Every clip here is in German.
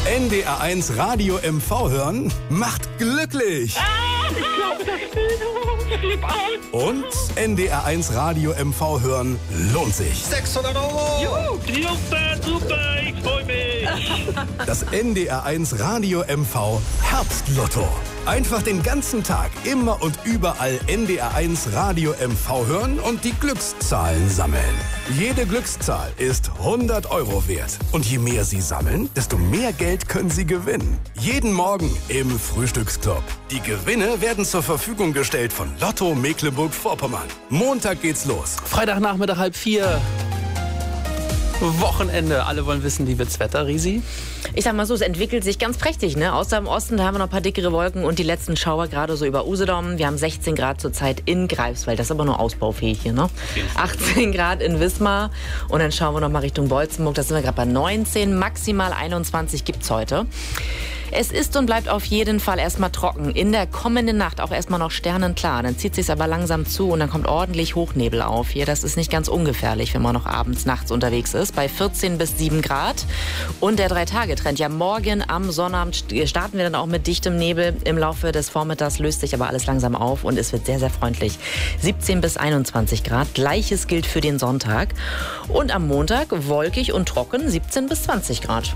NDR1 Radio MV hören macht glücklich. Ich glaube, das Bild Und NDR1 Radio MV hören lohnt sich. 600 €. Super, ich freue mich. Das NDR1 Radio MV Herbstlotto. Einfach den ganzen Tag, immer und überall NDR1 Radio MV hören und die Glückszahlen sammeln. Jede Glückszahl ist 100 € wert. Und je mehr Sie sammeln, desto mehr Geld können Sie gewinnen. Jeden Morgen im Frühstücksclub. Die Gewinne werden zur Verfügung gestellt von Lotto Mecklenburg-Vorpommern. Montag geht's los. Freitagnachmittag 3:30. Wochenende. Alle wollen wissen, wie wird's Wetter, Risi? Ich sag mal so, es entwickelt sich ganz prächtig, ne? Außer im Osten, da haben wir noch ein paar dickere Wolken und die letzten Schauer gerade so über Usedom. Wir haben 16 Grad zurzeit in Greifswald. Das ist aber nur ausbaufähig hier, ne? 18 Grad in Wismar. Und dann schauen wir noch mal Richtung Bolzenburg. Da sind wir gerade bei 19. Maximal 21 gibt's heute. Es ist und bleibt auf jeden Fall erstmal trocken. In der kommenden Nacht auch erstmal noch sternenklar. Dann zieht sich's aber langsam zu und dann kommt ordentlich Hochnebel auf. Hier, das ist nicht ganz ungefährlich, wenn man noch abends, nachts unterwegs ist. Bei 14 bis 7 Grad. Und der 3-Tage-Trend. Ja, morgen am Sonnabend starten wir dann auch mit dichtem Nebel. Im Laufe des Vormittags löst sich aber alles langsam auf und es wird sehr, sehr freundlich. 17 bis 21 Grad. Gleiches gilt für den Sonntag. Und am Montag wolkig und trocken. 17 bis 20 Grad.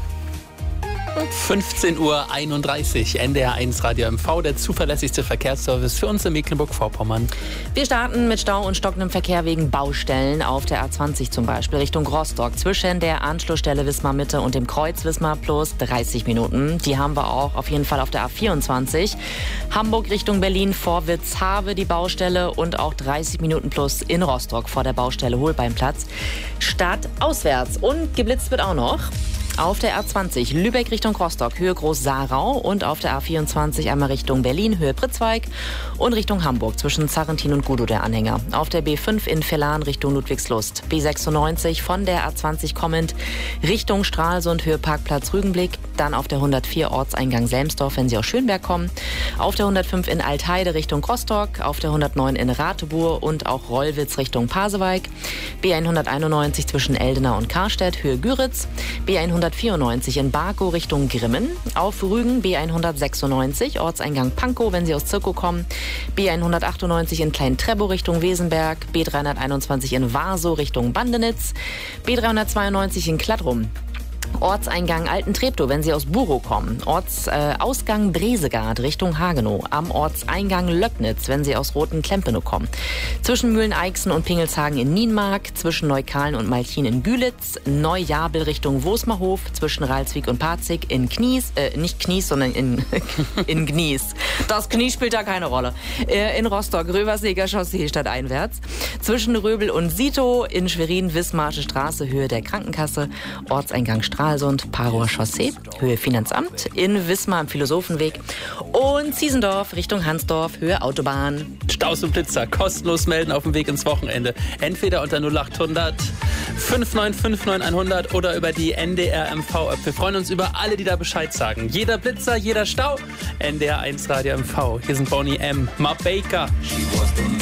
15:31 Uhr, NDR1 Radio MV, der zuverlässigste Verkehrsservice für uns in Mecklenburg-Vorpommern. Wir starten mit Stau und stockendem Verkehr wegen Baustellen auf der A20 zum Beispiel Richtung Rostock. Zwischen der Anschlussstelle Wismar Mitte und dem Kreuz Wismar Plus 30 Minuten. Die haben wir auch auf jeden Fall auf der A24. Hamburg Richtung Berlin vor Witzhave die Baustelle und auch 30 Minuten plus in Rostock vor der Baustelle Holbeinplatz. Stadt auswärts und geblitzt wird auch noch. Auf der A20 Lübeck Richtung Rostock, Höhe Groß-Sarau und auf der A24 einmal Richtung Berlin, Höhe Pritzweig und Richtung Hamburg zwischen Zarrentin und Gudow der Anhänger. Auf der B5 in Vellan Richtung Ludwigslust, B96 von der A20 kommend Richtung Stralsund, Höhe Parkplatz Rügenblick, dann auf der 104 Ortseingang Selmsdorf, wenn Sie aus Schönberg kommen, auf der 105 in Altheide Richtung Rostock, auf der 109 in Ratebur und auch Rollwitz Richtung Pasewalk, B191 zwischen Eldena und Karstedt, Höhe Güritz, B194 in Barkow Richtung Grimmen, auf Rügen B196, Ortseingang Pankow, wenn Sie aus Zirkow kommen, B198 in Klein-Treptow Richtung Wesenberg, B321 in Warsow Richtung Bandenitz, B392 in Klattrum. Ortseingang Alten-Treptow, wenn Sie aus Burow kommen. Ausgang Bresegard Richtung Hagenow. Am Ortseingang Löcknitz, wenn Sie aus Roten-Klempenow kommen. Zwischen Mühlen-Eichsen und Pingelshagen in Nienmark. Zwischen Neukalen und Malchin in Gülitz. Neujabel Richtung Wosmerhof. Zwischen Ralswiek und Parzig in Knies. Nicht Knies, sondern in Gnies. Das Knie spielt da keine Rolle. In Rostock, Röverseger Chaussee stadteinwärts. Zwischen Röbel und Sito. In Schwerin, Wismarsche Straße, Höhe der Krankenkasse. Ortseingang Stralsund, Parower Chaussee, Höhe Finanzamt, in Wismar am Philosophenweg und Ziesendorf Richtung Hansdorf, Höhe Autobahn. Staus und Blitzer kostenlos melden auf dem Weg ins Wochenende. Entweder unter 0800 5959 100 oder über die NDR MV-App. Wir freuen uns über alle, die da Bescheid sagen. Jeder Blitzer, jeder Stau. NDR1 Radio MV. Hier sind Bonnie M. Ma Baker.